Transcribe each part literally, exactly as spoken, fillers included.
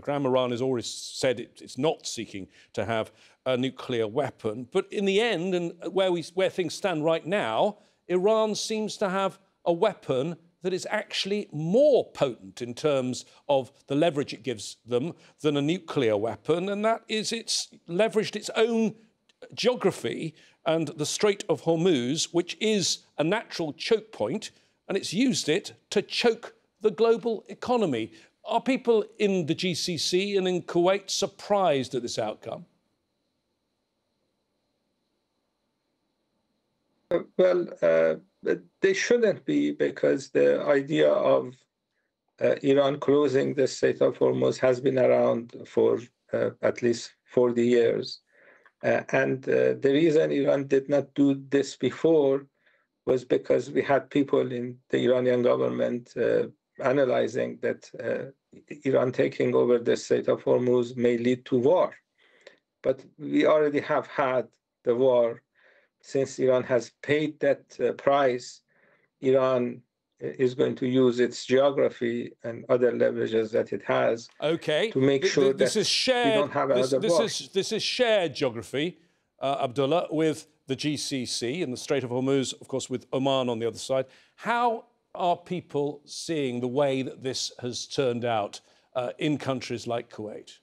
programme. Iran has already said it, it's not seeking to have a nuclear weapon. But in the end, and where, we, where things stand right now, Iran seems to have a weapon that is actually more potent in terms of the leverage it gives them than a nuclear weapon, and that is it's leveraged its own geography and the Strait of Hormuz, which is a natural choke point, and it's used it to choke the global economy. Are people in the G C C and in Kuwait surprised at this outcome? Well, uh, they shouldn't be, because the idea of uh, Iran closing the Strait of Hormuz has been around for uh, at least forty years. Uh, and uh, the reason Iran did not do this before was because we had people in the Iranian government uh, analyzing that uh, Iran taking over the Strait of Hormuz may lead to war. But we already have had the war. Since Iran has paid that uh, price, Iran is going to use its geography and other leverages that it has okay. to make th sure th this that is shared, we don't have this, another this war. Is, this is shared geography, uh, Abdullah, with the G C C and the Strait of Hormuz, of course, with Oman on the other side. How are people seeing the way that this has turned out uh, in countries like Kuwait?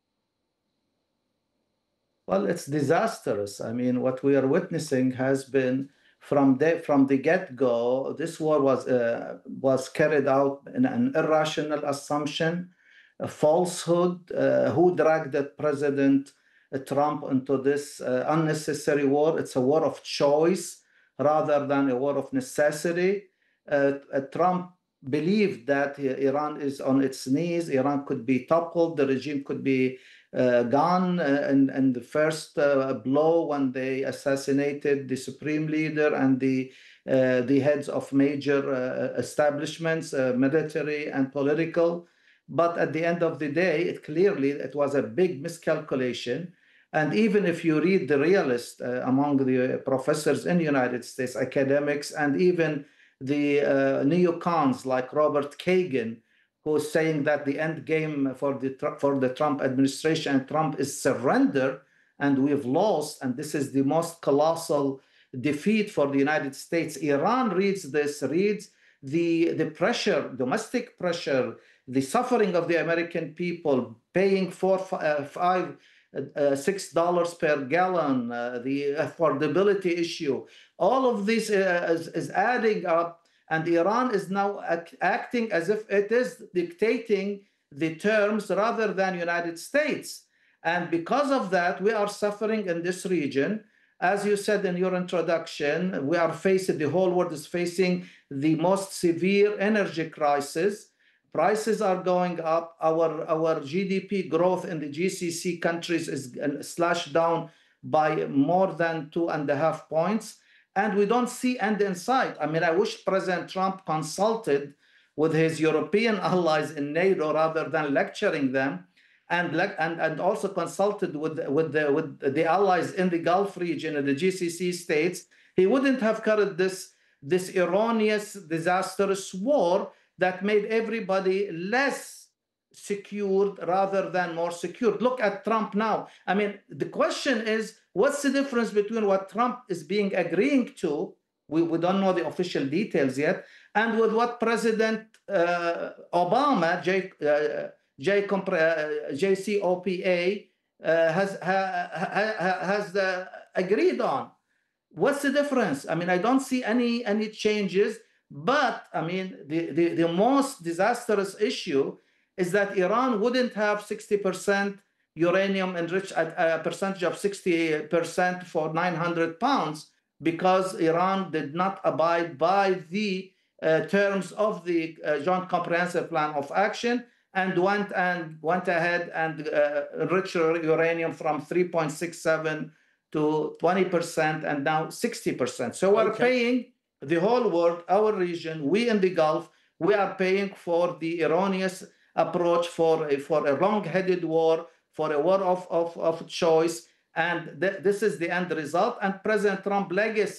Well, it's disastrous. I mean, what we are witnessing has been from the, from the get-go, this war was, uh, was carried out in an irrational assumption, a falsehood. Uh, who dragged the President uh, Trump into this uh, unnecessary war? It's a war of choice rather than a war of necessity. Uh, uh, Trump believed that Iran is on its knees, Iran could be toppled, the regime could be uh, gone, uh, and, and the first uh, blow when they assassinated the supreme leader and the, uh, the heads of major uh, establishments, uh, military and political. But at the end of the day, it clearly it was a big miscalculation. And even if you read the realists uh, among the professors in the United States, academics, and even the uh, neocons like Robert Kagan, who's saying that the end game for the, for the Trump administration and Trump is surrender, and we've lost, and this is the most colossal defeat for the United States. Iran reads this, reads the, the pressure, domestic pressure, the suffering of the American people, paying four, uh, five, uh, six dollars per gallon, uh, the affordability issue. All of this uh, is, is adding up, and Iran is now act acting as if it is dictating the terms rather than United States. And because of that, we are suffering in this region. As you said in your introduction, we are facing, the whole world is facing the most severe energy crisis. Prices are going up. Our, our G D P growth in the G C C countries is slashed down by more than two and a half points. And we don't see end in sight. I mean, I wish President Trump consulted with his European allies in NATO rather than lecturing them, and, and, and also consulted with, with, the, with the allies in the Gulf region and the G C C states. He wouldn't have carried this, this erroneous, disastrous war that made everybody less secured rather than more secured. Look at Trump now. I mean, the question is, what's the difference between what Trump is being agreeing to, we, we don't know the official details yet, and with what President uh, Obama, J, uh, J, uh, J C O P A, uh, has, ha, ha, has uh, agreed on? What's the difference? I mean, I don't see any, any changes. But, I mean, the, the, the most disastrous issue is that Iran wouldn't have sixty percent uranium enriched at a percentage of sixty percent for nine hundred pounds because Iran did not abide by the uh, terms of the uh, Joint Comprehensive Plan of Action and went and went ahead and uh, enriched uranium from three point six seven to twenty percent and now sixty percent. So we're Okay. paying the whole world, our region, we in the Gulf, we are paying for the erroneous approach for a, for a wrong-headed war, for a war of, of, of choice. And th this is the end result. And President Trump's legacy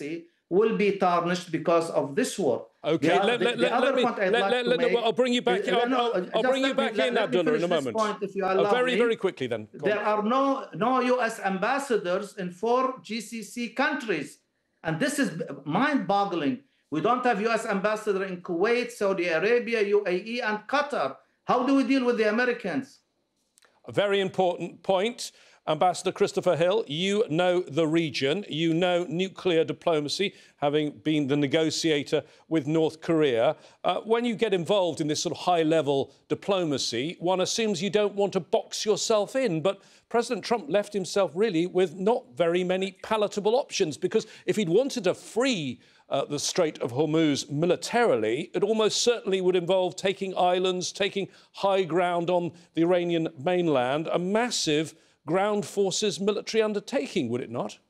will be tarnished because of this war. Okay, The, let, the, let, the let, other let me, point I'd let, like let, to let, make, I'll bring you back, uh, I'll, no, I'll, I'll bring you back me, in, let, Abdullah, let in a moment. Point, if you uh, allow very, me. very quickly then. Go there on. are no, no U S ambassadors in four G C C countries. And this is mind-boggling. We don't have U S ambassador in Kuwait, Saudi Arabia, U A E, and Qatar. How do we deal with the Americans? A very important point. Ambassador Christopher Hill, you know the region, you know nuclear diplomacy, having been the negotiator with North Korea. Uh, when you get involved in this sort of high-level diplomacy, one assumes you don't want to box yourself in, but President Trump left himself really with not very many palatable options, because if he'd wanted to free uh, the Strait of Hormuz militarily, it almost certainly would involve taking islands, taking high ground on the Iranian mainland, a massive ground forces military undertaking, would it not?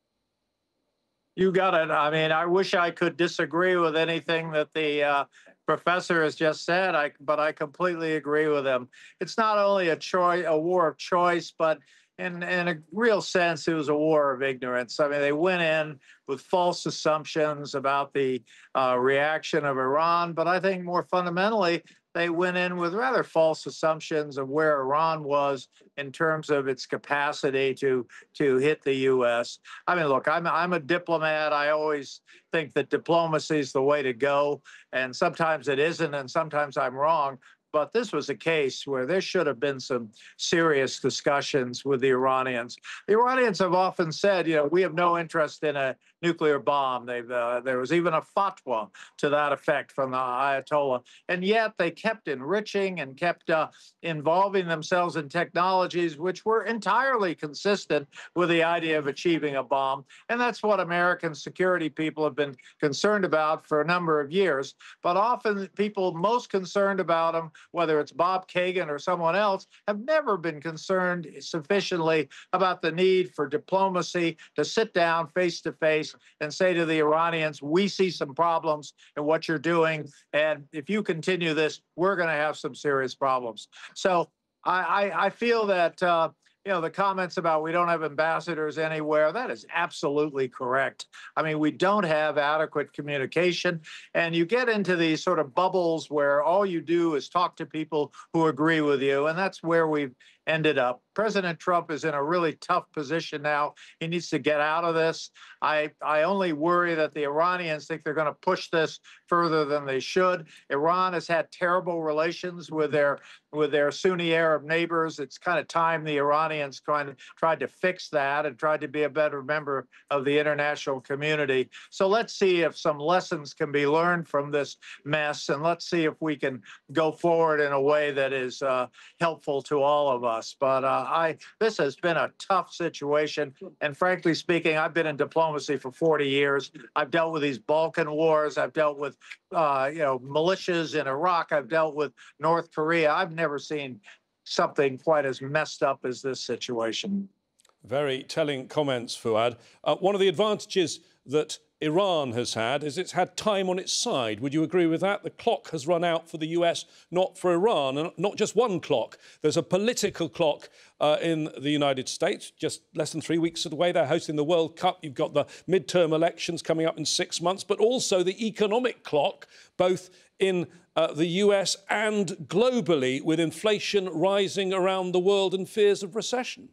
You got it. I mean, I wish I could disagree with anything that the uh, professor has just said, I, but I completely agree with him. It's not only a choice, a war of choice, but in, in a real sense, it was a war of ignorance. I mean, they went in with false assumptions about the uh, reaction of Iran, but I think more fundamentally, they went in with rather false assumptions of where Iran was in terms of its capacity to to hit the U S. I mean, look, I'm I'm a diplomat. I always think that diplomacy is the way to go, and sometimes it isn't, and sometimes I'm wrong. But this was a case where there should have been some serious discussions with the Iranians. The Iranians have often said, you know, we have no interest in a nuclear bomb. They've, uh, there was even a fatwa to that effect from the Ayatollah. And yet they kept enriching and kept uh, involving themselves in technologies which were entirely consistent with the idea of achieving a bomb. And that's what American security people have been concerned about for a number of years. But often people most concerned about them, whether it's Bob Kagan or someone else, have never been concerned sufficiently about the need for diplomacy to sit down face to face and say to the Iranians, we see some problems in what you're doing, and if you continue this, we're going to have some serious problems. So I, I, I feel that uh, you know, the comments about we don't have ambassadors anywhere, that is absolutely correct. I mean, we don't have adequate communication, and you get into these sort of bubbles where all you do is talk to people who agree with you, and that's where we've ended up. President Trump is in a really tough position now. He needs to get out of this. I, I only worry that the Iranians think they're going to push this further than they should. Iran has had terrible relations with their with their Sunni Arab neighbors. It's kind of time the Iranians tried to, tried to fix that and tried to be a better member of the international community. So let's see if some lessons can be learned from this mess, and let's see if we can go forward in a way that is uh, helpful to all of us. But uh, I, this has been a tough situation, and frankly speaking, I've been in diplomacy for forty years. I've dealt with these Balkan wars. I've dealt with, uh, you know, militias in Iraq. I've dealt with North Korea. I've never seen something quite as messed up as this situation. Very telling comments, Fuad. Uh, one of the advantages that Iran has had is it's had time on its side. Would you agree with that? The clock has run out for the U S, not for Iran, and not just one clock. There's a political clock uh, in the United States, just less than three weeks away. They're hosting the World Cup. You've got the midterm elections coming up in six months, but also the economic clock, both in uh, the U S and globally, with inflation rising around the world and fears of recession.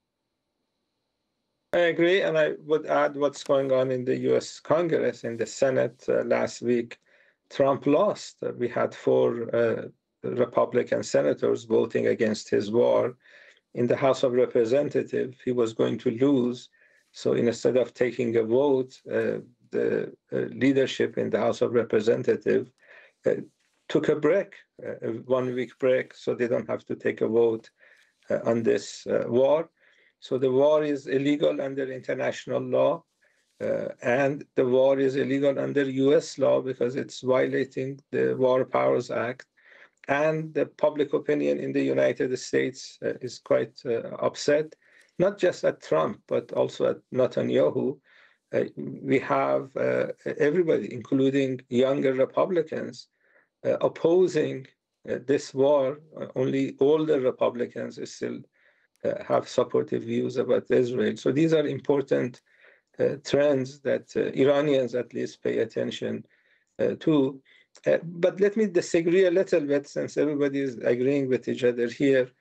I agree, and I would add what's going on in the U S Congress, in the Senate uh, last week. Trump lost. Uh, we had four uh, Republican senators voting against his war. In the House of Representatives, he was going to lose. So instead of taking a vote, uh, the uh, leadership in the House of Representatives uh, took a break, uh, a one-week break, so they don't have to take a vote uh, on this uh, war. So the war is illegal under international law, uh, and the war is illegal under U S law because it's violating the War Powers Act. And the public opinion in the United States uh, is quite uh, upset, not just at Trump, but also at Netanyahu. Uh, we have uh, everybody, including younger Republicans, uh, opposing uh, this war. Uh, only older Republicans still Uh, have supportive views about Israel. So these are important uh, trends that uh, Iranians at least pay attention uh, to. Uh, but let me disagree a little bit, since everybody is agreeing with each other here.